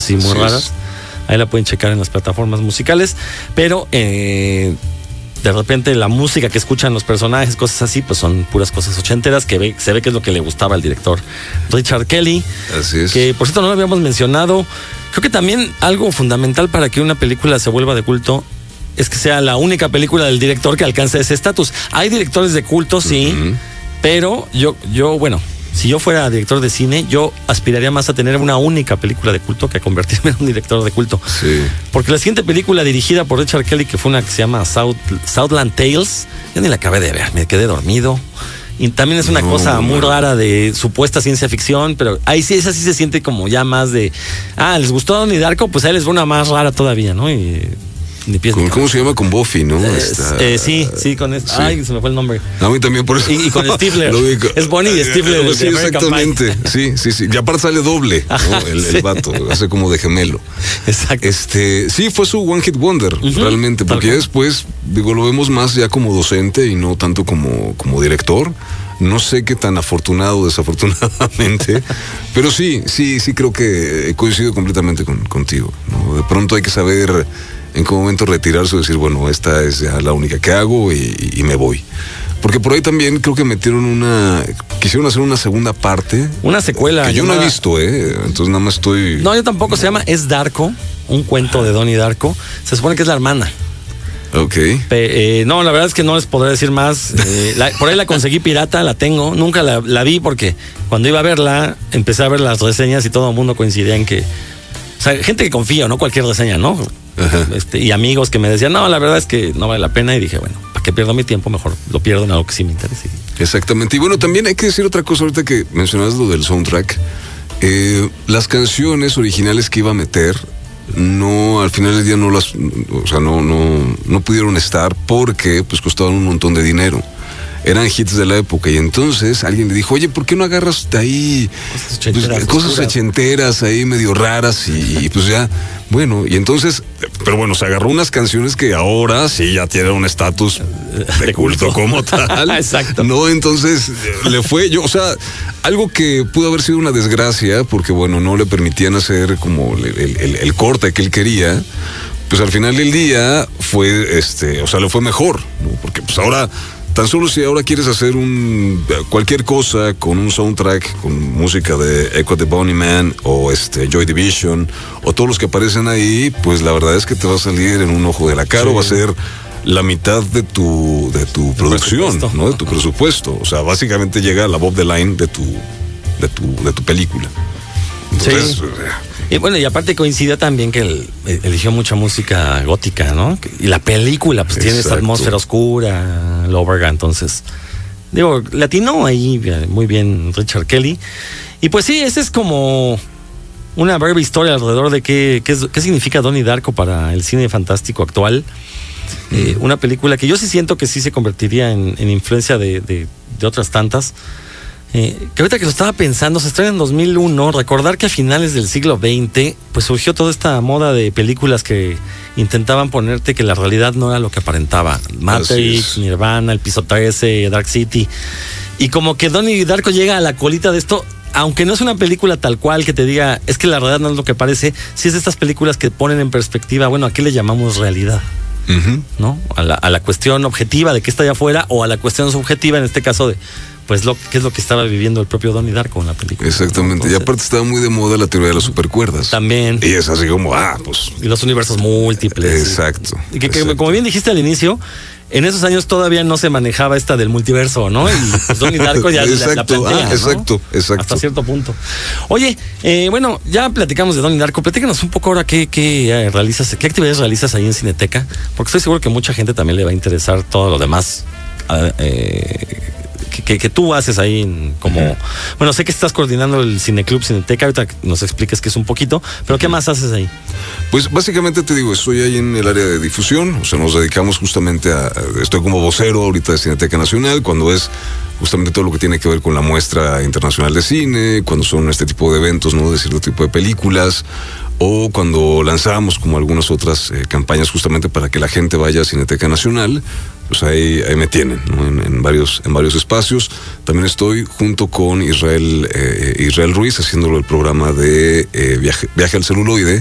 sí, muy raras. Ahí la pueden checar en las plataformas musicales, pero de repente la música que escuchan los personajes, cosas así, pues son puras cosas ochenteras que se ve que es lo que le gustaba al director Richard Kelly. Así es. Que por cierto no lo habíamos mencionado. Creo que también algo fundamental para que una película se vuelva de culto es que sea la única película del director que alcanza ese estatus. Hay directores de culto, sí, pero yo, bueno, si yo fuera director de cine, yo aspiraría más a tener una única película de culto que a convertirme en un director de culto. Sí. Porque la siguiente película dirigida por Richard Kelly, que fue una que se llama Southland Tales, yo ni la acabé de ver, me quedé dormido. Y también es una cosa muy rara de supuesta ciencia ficción, pero ahí sí, esa sí se siente como ya más de, ¿les gustó Donnie Darko? Pues ahí les va una más rara todavía, ¿no? Y ni pies ni ¿Cómo se llama? Con Buffy, ¿no? Sí, con este. Sí. Ay, se me fue el nombre. A mí también por eso. Y con Stifler. Es Bonnie y Stifler. Sí, exactamente. Sí. Y aparte sale doble, ¿no? El vato, hace como de gemelo. Exacto. Sí, fue su One Hit Wonder, realmente, porque ya después, lo vemos más ya como docente y no tanto como director. No sé qué tan afortunado o desafortunadamente, pero sí creo que coincido completamente contigo, ¿no? De pronto hay que saber en qué momento retirarse y decir, bueno, esta es ya la única que hago y me voy. Porque por ahí también creo que quisieron hacer una segunda parte. Una secuela. Que yo no he visto, entonces nada más estoy... No, yo tampoco, se llama Es Darko, un cuento de Donnie Darko. Se supone que es la hermana. Ok. No, la verdad es que no les podré decir más. Por ahí la conseguí pirata, la tengo. Nunca la vi porque cuando iba a verla, empecé a ver las reseñas y todo el mundo coincidía en que... O sea, gente que confía, no cualquier reseña, ¿no? Y amigos que me decían, no, la verdad es que no vale la pena. Y dije, bueno, ¿para qué pierdo mi tiempo? Mejor lo pierdo en algo que sí me interese. Exactamente. Y bueno, también hay que decir otra cosa ahorita que mencionabas lo del soundtrack. Las canciones originales que iba a meter... No, al final del día no pudieron estar porque pues costaban un montón de dinero. Eran hits de la época y entonces alguien le dijo, oye, ¿por qué no agarras de ahí cosas ochenteras ahí medio raras? Y pues ya, bueno, y entonces, pero bueno, se agarró unas canciones que ahora sí ya tienen un estatus de culto como tal. Exacto. No, entonces le fue, algo que pudo haber sido una desgracia porque bueno, no le permitían hacer como el corte que él quería. Pues al final del día fue, le fue mejor, ¿no? Porque pues ahora... Tan solo si ahora quieres hacer cualquier cosa con un soundtrack, con música de Echo the Bunnymen o Joy Division o todos los que aparecen ahí, pues la verdad es que te va a salir en un ojo de la cara, va a ser la mitad de tu producción, ¿no? De tu presupuesto. O sea, básicamente llega la Bob the Line de tu película. Entonces, sí. Y bueno, y aparte coincidió también que él eligió mucha música gótica, ¿no? Y la película pues tiene esa atmósfera oscura, Lóbrega, entonces le atinó ahí muy bien Richard Kelly. Y pues sí, esa es como una breve historia alrededor de qué significa Donnie Darko para el cine fantástico actual. Una película que yo sí siento que sí se convertiría en influencia de otras tantas. Que ahorita que lo estaba pensando, se estrena en 2001. Recordar que a finales del siglo XX pues surgió toda esta moda de películas que intentaban ponerte que la realidad no era lo que aparentaba. Matrix, Nirvana, El Piso 13, Dark City. Y como que Donnie Darko llega a la colita de esto, aunque no es una película tal cual que te diga es que la realidad no es lo que parece, sí es de estas películas que ponen en perspectiva, bueno, ¿a qué le llamamos realidad? ¿No? A la cuestión objetiva de qué está allá afuera o a la cuestión subjetiva, en este caso de pues qué es lo que estaba viviendo el propio Donnie Darko en la película. Exactamente. Entonces, y aparte estaba muy de moda la teoría de las supercuerdas. También. Y es así como, pues... Y los universos múltiples. Exacto. Y que como bien dijiste al inicio, en esos años todavía no se manejaba esta del multiverso, ¿no? Y pues Donnie Darko ya la plantea, ¿no? Exacto. Hasta cierto punto. Oye, bueno, ya platicamos de Donnie Darko. Platícanos un poco ahora qué realizas, qué actividades realizas ahí en Cineteca, porque estoy seguro que mucha gente también le va a interesar todo lo demás que tú haces ahí como... Bueno, sé que estás coordinando el Cineclub Cineteca, ahorita nos expliques qué es un poquito, pero ¿qué más haces ahí? Pues básicamente te digo, estoy ahí en el área de difusión, o sea, nos dedicamos justamente estoy como vocero ahorita de Cineteca Nacional, cuando es justamente todo lo que tiene que ver con la muestra internacional de cine, cuando son este tipo de eventos, ¿no? De cierto tipo de películas, o cuando lanzamos como algunas otras campañas justamente para que la gente vaya a Cineteca Nacional, pues ahí me tienen, ¿no? en varios espacios. También estoy junto con Israel Ruiz haciéndolo el programa de Viaje al Celuloide,